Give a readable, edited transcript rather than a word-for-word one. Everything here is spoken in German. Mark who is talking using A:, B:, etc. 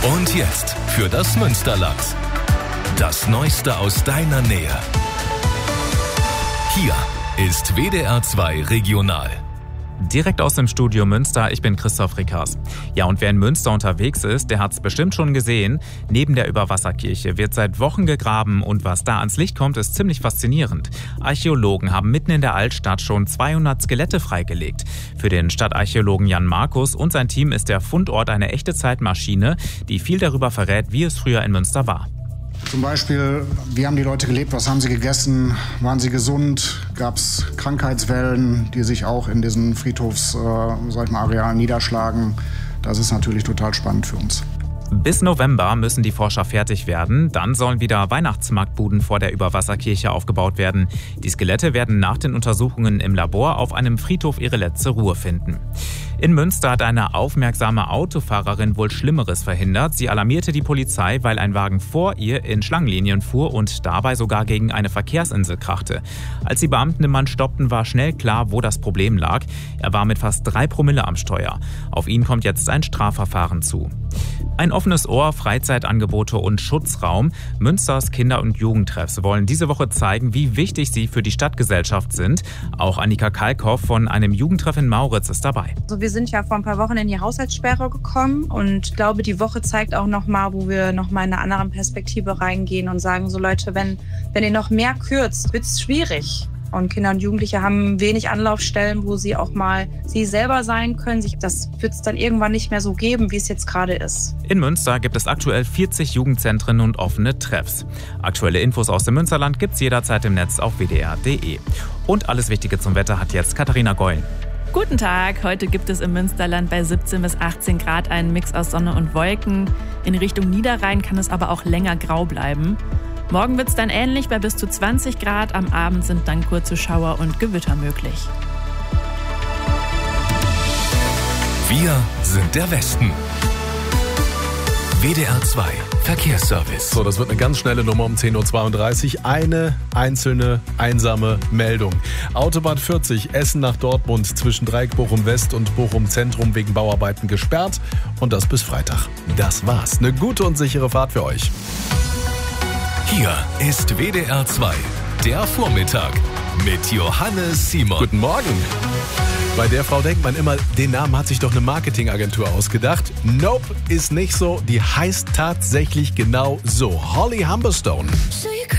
A: Und jetzt für das Münsterland. Das Neueste aus deiner Nähe. Hier ist WDR 2 Regional.
B: Direkt aus dem Studio Münster, ich bin Christoph Rickers. Ja, und wer in Münster unterwegs ist, der hat es bestimmt schon gesehen. Neben der Überwasserkirche wird seit Wochen gegraben und was da ans Licht kommt, ist ziemlich faszinierend. Archäologen haben mitten in der Altstadt schon 200 Skelette freigelegt. Für den Stadtarchäologen Jan Markus und sein Team ist der Fundort eine echte Zeitmaschine, die viel darüber verrät, wie es früher in Münster war.
C: Zum Beispiel, wie haben die Leute gelebt, was haben sie gegessen, waren sie gesund, gab es Krankheitswellen, die sich auch in diesen Friedhofsarealen niederschlagen. Das ist natürlich total spannend für uns.
B: Bis November müssen die Forscher fertig werden. Dann sollen wieder Weihnachtsmarktbuden vor der Überwasserkirche aufgebaut werden. Die Skelette werden nach den Untersuchungen im Labor auf einem Friedhof ihre letzte Ruhe finden. In Münster hat eine aufmerksame Autofahrerin wohl Schlimmeres verhindert. Sie alarmierte die Polizei, weil ein Wagen vor ihr in Schlangenlinien fuhr und dabei sogar gegen eine Verkehrsinsel krachte. Als die Beamten den Mann stoppten, war schnell klar, wo das Problem lag. Er war mit fast 3 Promille am Steuer. Auf ihn kommt jetzt ein Strafverfahren zu. Ein offenes Ohr, Freizeitangebote und Schutzraum. Münsters Kinder- und Jugendtreffs wollen diese Woche zeigen, wie wichtig sie für die Stadtgesellschaft sind. Auch Annika Kalkhoff von einem Jugendtreff in Mauritz ist dabei.
D: Wir sind ja vor ein paar Wochen in die Haushaltssperre gekommen und ich glaube, die Woche zeigt auch nochmal, wo wir nochmal in eine andere Perspektive reingehen und sagen, so Leute, wenn ihr noch mehr kürzt, wird es schwierig. Und Kinder und Jugendliche haben wenig Anlaufstellen, wo sie auch mal sie selber sein können. Das wird es dann irgendwann nicht mehr so geben, wie es jetzt gerade ist.
B: In Münster gibt es aktuell 40 Jugendzentren und offene Treffs. Aktuelle Infos aus dem Münsterland gibt's jederzeit im Netz auf wdr.de. Und alles Wichtige zum Wetter hat jetzt Katharina Goll.
E: Guten Tag, heute gibt es im Münsterland bei 17 bis 18 Grad einen Mix aus Sonne und Wolken. In Richtung Niederrhein kann es aber auch länger grau bleiben. Morgen wird es dann ähnlich bei bis zu 20 Grad. Am Abend sind dann kurze Schauer und Gewitter möglich.
A: Wir sind der Westen. WDR 2 Verkehrsservice.
F: So, das wird eine ganz schnelle Nummer um 10.32 Uhr. Eine einzelne, einsame Meldung. Autobahn 40, Essen nach Dortmund zwischen Dreieck Bochum West und Bochum Zentrum wegen Bauarbeiten gesperrt. Und das bis Freitag. Das war's. Eine gute und sichere Fahrt für euch.
A: Hier ist WDR 2, der Vormittag mit Johannes Simon.
F: Guten Morgen. Bei der Frau denkt man immer, den Namen hat sich doch eine Marketingagentur ausgedacht. Nope, ist nicht so. Die heißt tatsächlich genau so. Holly Humberstone.